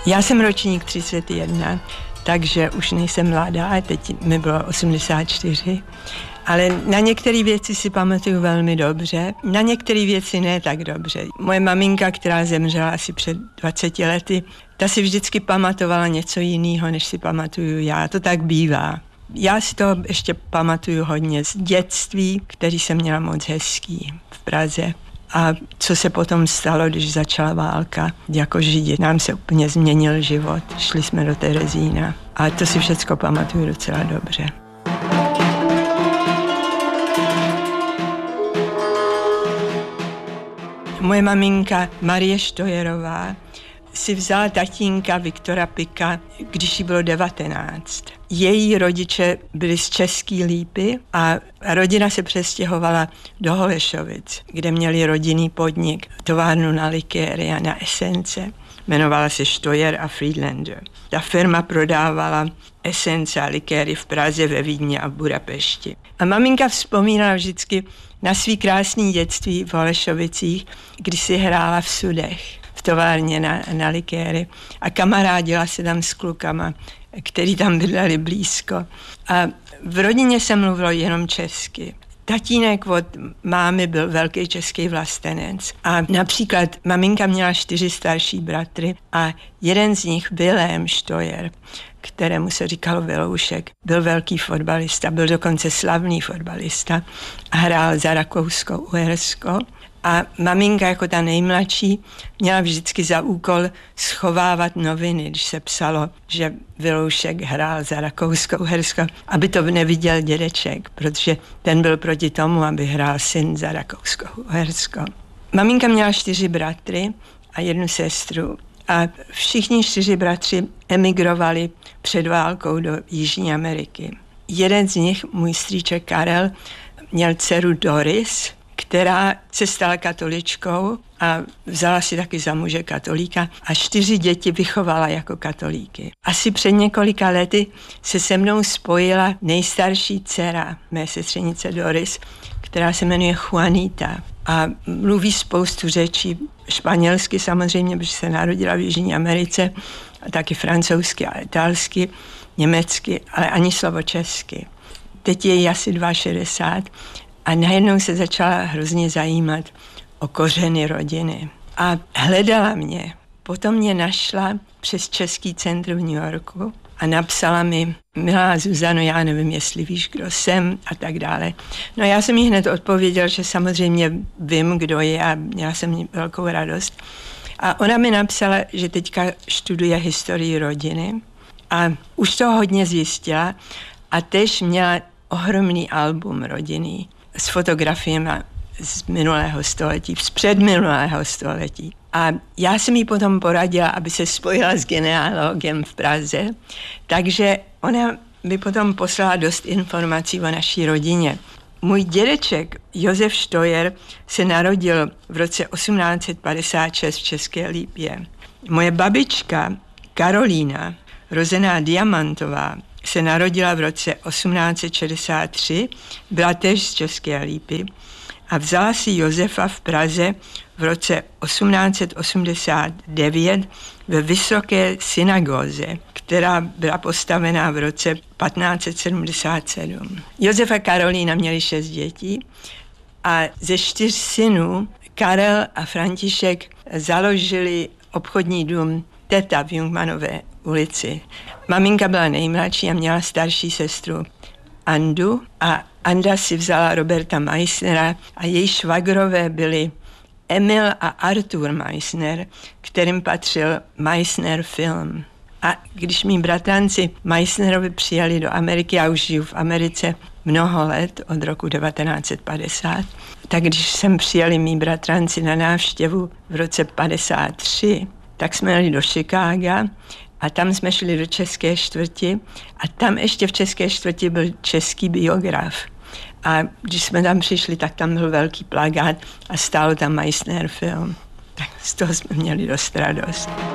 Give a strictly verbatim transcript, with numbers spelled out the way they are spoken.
Já jsem ročník třicet jedna, takže už nejsem mladá, teď mi bylo osmdesát čtyři, ale na některé věci si pamatuju velmi dobře, na některé věci ne tak dobře. Moje maminka, která zemřela asi před dvaceti lety, ta si vždycky pamatovala něco jiného, než si pamatuju já. To tak bývá. Já si to ještě pamatuju hodně z dětství, který jsem měla moc hezký v Praze. A co se potom stalo, když začala válka, jako Židi. Nám se úplně změnil život. Šli jsme do Terezína. A to si všecko pamatuju docela dobře. Moje maminka Marie Štojerová si vzala tatínka Viktora Pika, když jí bylo devatenáct. Její rodiče byli z České Lípy a rodina se přestěhovala do Holešovic, kde měli rodinný podnik, továrnu na likéry a na esence. Jmenovala se Štojer a Friedlander. Ta firma prodávala esence a likéry v Praze, ve Vídni a v Budapešti. A maminka vzpomínala vždycky na svý krásný dětství v Holešovicích, kdy si hrála v sudech, v továrně na, na likéry a kamarádila se tam s klukama, který tam bydleli blízko. A v rodině se mluvilo jenom česky. Tatínek od mámy byl velký český vlastenec a například maminka měla čtyři starší bratry a jeden z nich, Vilém Štojer, kterému se říkalo Viloušek, byl velký fotbalista, byl dokonce slavný fotbalista a hrál za Rakousko-Uhersko. A maminka jako ta nejmladší měla vždycky za úkol schovávat noviny, když se psalo, že Viloušek hrál za Rakousko-Uhersko, aby to neviděl dědeček, protože ten byl proti tomu, aby hrál syn za Rakousko-Uhersko. Maminka měla čtyři bratry a jednu sestru a všichni čtyři bratři emigrovali před válkou do Jižní Ameriky. Jeden z nich, můj strýček Karel, měl dceru Doris, která se stala katoličkou a vzala si taky za muže katolíka a čtyři děti vychovala jako katolíky. Asi před několika lety se se mnou spojila nejstarší dcera mé sestřenice Doris, která se jmenuje Juanita a mluví spoustu řečí, španělsky samozřejmě, protože se narodila v Jižní Americe, a taky francouzsky a italsky, německy, ale ani slovo česky. Teď je jí asi šedesát dva a najednou se začala hrozně zajímat o kořeny rodiny. A hledala mě. Potom mě našla přes Český centrum v New Yorku a napsala mi: milá Zuzano, já nevím, jestli víš, kdo jsem a tak dále. No já jsem jí hned odpověděl, že samozřejmě vím, kdo je a měla jsem velkou radost. A ona mi napsala, že teďka studuje historii rodiny a už to hodně zjistila a tež měla ohromný album rodinný s fotografiemi z minulého století, z předminulého století. A já jsem jí potom poradila, aby se spojila s genealogem v Praze, takže ona mi potom poslala dost informací o naší rodině. Můj dědeček Josef Štojer se narodil v roce osmnáct set padesát šest v České Lípě. Moje babička Karolína, rozená Diamantová, se narodila v roce osmnáct set šedesát tři, byla též z České Lípy a vzala si Josefa v Praze v roce osmnáct set osmdesát devět ve Vysoké synagóze, která byla postavená v roce patnáct set sedmdesát sedm. Josef a Karolína měli šest dětí a ze čtyř synů Karel a František založili obchodní dům Teta v Jungmanové ulici. Maminka byla nejmladší a měla starší sestru Andu a Anda si vzala Roberta Meissnera a její švagrové byli Emil a Artur Meissner, kterým patřil Meissner film. A když mý bratranci Meissnerovi přijeli do Ameriky, já už žiju v Americe mnoho let, od roku devatenáct set padesát, tak když jsem přijeli mý bratranci na návštěvu v roce padesát tři, tak jsme jeli do Chicaga a tam jsme šli do České čtvrti a tam ještě v České čtvrti byl český biograf. A když jsme tam přišli, tak tam byl velký plakát a stálo tam Meissner film. Tak z toho jsme měli dost radost.